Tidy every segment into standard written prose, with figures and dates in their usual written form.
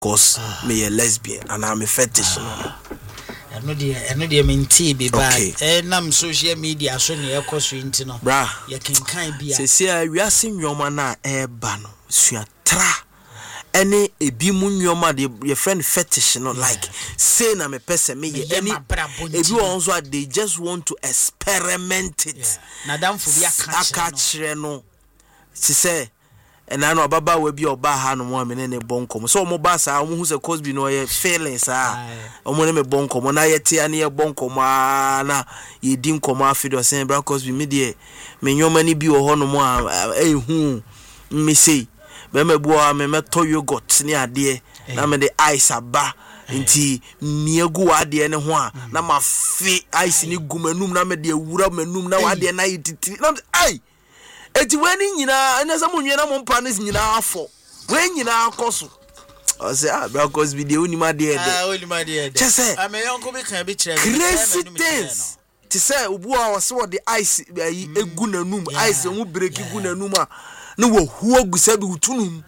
cause me a lesbian and I'm a fetish. No dear minty be bad. Nam social media so near cost intino. Bra, you can be. Say, we are seeing your man bano. Sua tra. Any a bimunyoma, your friend fetish, no like saying I'm a person. Me, any also they just want to experiment it. Madam for the catch no. She say. And I know Baba will be your bahan woman in a bonkom. So Mobasa, who's a Cosby no feelings are. Omoneme bonkom, when I tea near bonkomana, ye dim coma fido saying Cosby media. May your money be a honomo, whom me say. Bemeboa, me meto you got near dear. Now the ice are ba. Inti near go adi and one. Now my feet ice in gumenum, now me dear woodamenum, now I dear night. Ay! Eti weni nyina ena samu nyina mo panis nyina afo wen nyina akoso o say because we dey onima dey dey chese ameyonko be kan be kire crazy things ti say obu a wose wo the ice egu nanum ice mu break egu nanum a na wo huo gusa bi utunum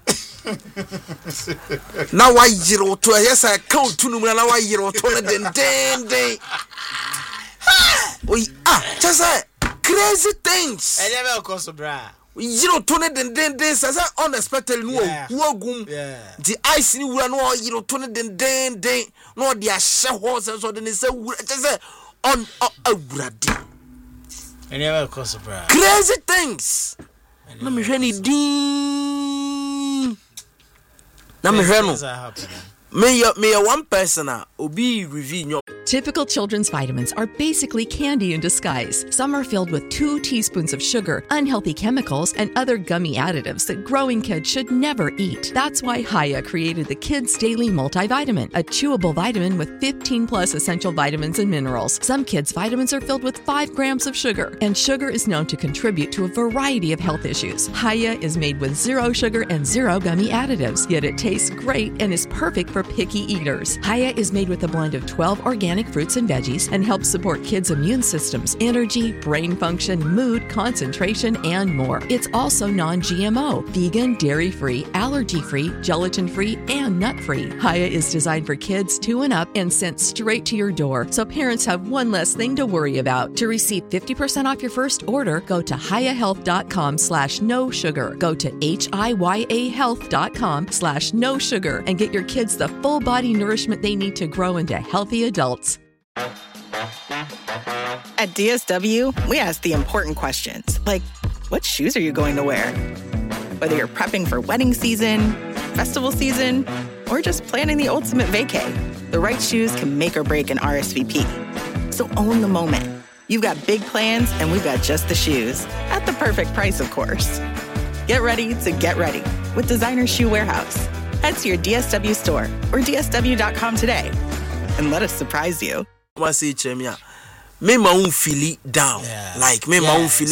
na wa yire oto yesa ka utunum na wa yire oto na den oi chese crazy things. I never cost bra. You know, Tony den says unexpected no wogum. The ice in wura no you know Tony den no the ashe horse and so then say just on a brady. I never cost bra. Crazy things. Na me hwe ni din. Na me hwe no. Me one person obi review. Typical children's vitamins are basically candy in disguise. Some are filled with 2 teaspoons of sugar, unhealthy chemicals, and other gummy additives that growing kids should never eat. That's why Haya created the Kids Daily Multivitamin, a chewable vitamin with 15 plus essential vitamins and minerals. Some kids' vitamins are filled with 5 grams of sugar, and sugar is known to contribute to a variety of health issues. Haya is made with 0 sugar and 0 gummy additives, yet it tastes great and is perfect for picky eaters. Haya is made with a blend of 12 organic fruits and veggies and helps support kids' immune systems, energy, brain function, mood, concentration, and more. It's also non-GMO, vegan, dairy-free, allergy-free, gelatin-free, and nut-free. Haya is designed for kids 2 and up and sent straight to your door, so parents have one less thing to worry about. To receive 50% off your first order, go to hayahealth.com/no sugar. Go to HIYAhealth.com/no sugar and get your kids the full body nourishment they need to grow into healthy adults. At DSW, we ask the important questions, like, what shoes are you going to wear? Whether you're prepping for wedding season, festival season, or just planning the ultimate vacay, the right shoes can make or break an RSVP. So own the moment. You've got big plans, and we've got just the shoes. At the perfect price, of course. Get ready to get ready with Designer Shoe Warehouse. Head to your DSW store or DSW.com today and let us surprise you. Me ma un feel down. Like me ma un feel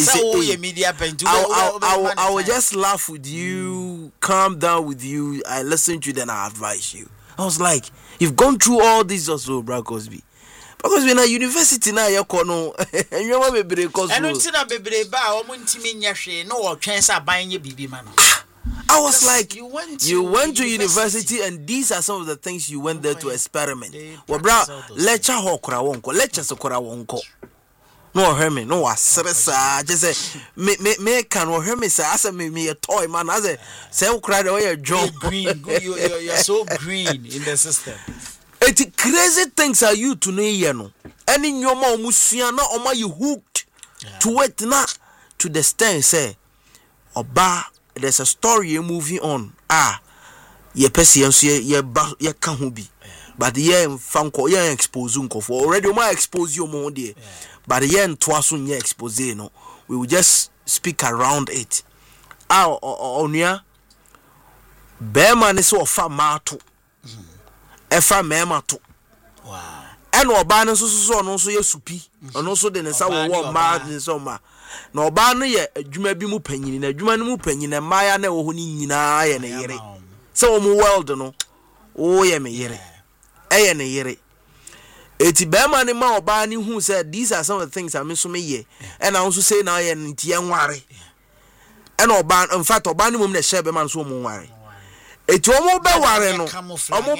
I will just laugh with you, calm down with you, I listen to you, then I advise you. I was like, you've gone through all this also, Bra Cosby. Because we're in a university now, you know, and you want me to cause I don't see that baby ba or muntimi nyahwe no chance buying your bibi man. I was like, you went to university and these are some of the things you went there to experiment. Well, bro, lecture hokora wonko, lectures okora wonko. No, hear me, no, I just say, me can hear me say, I said, me a toy man. I say, okra the way you're drunk. You're so green in the system. It's crazy things are you to know, you know. And in your mom, Musiana, or my you hooked to it now to the stand, say, Oba. There's a story moving on. Ye patience, ye can't be. But the year Fanco, ye expose unco for already my expose you more dear. But the year and twice soon ye expose no. We will just speak around it. Onia Bearman is so far mato. Efa memato. Wow. And Obana so no so ye supi. And also then a sour warm mad in summer. No ba no ye adwuma bi mu panyin na adwuma no mu panyin na maya na wo ho ni nyina ye ne yere so mo world no o ye me yere ye ne yere eti be ma ne ma oba ne hu say these are some of the things I mean so me ye and I also say na ye ntie nware and oba in fact oba ne mum na share be man so mo nware eti o mo be ware no o mo